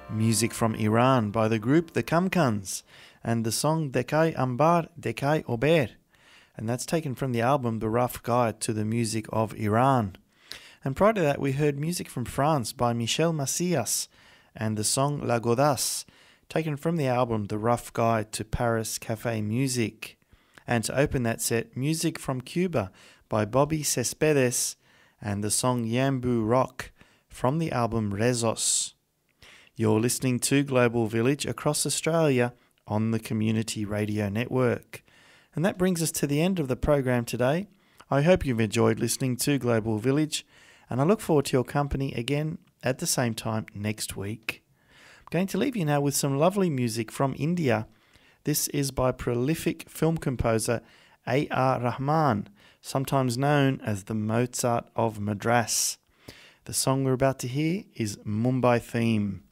Music from Iran by the group The Kamkans and the song Dekai Ambar Dekai Ober, and that's taken from the album The Rough Guide to the Music of Iran. And prior to that we heard music from France by Michel Macias and the song La Godasse, taken from the album The Rough Guide to Paris Cafe Music. And to open that set, music from Cuba by Bobby Cespedes and the song Yambu Rock from the album Rezos. You're listening to Global Village across Australia on the Community Radio Network. And that brings us to the end of the program today. I hope you've enjoyed listening to Global Village, and I look forward to your company again at the same time next week. I'm going to leave you now with some lovely music from India. This is by prolific film composer A.R. Rahman, sometimes known as the Mozart of Madras. The song we're about to hear is Mumbai Theme.